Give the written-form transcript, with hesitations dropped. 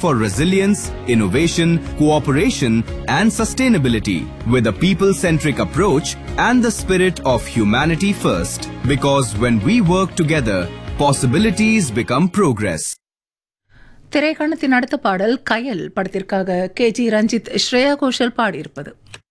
for resilience, innovation, cooperation, and sustainability with a people-centric approach and the spirit of humanity first. Because when we work together, possibilities become progress. திரைக்கணத்தின் அடுத்த பாடல் கயல் படத்திற்காக KG Ranjith, Shreya Ghoshal பாடியிருப்பது.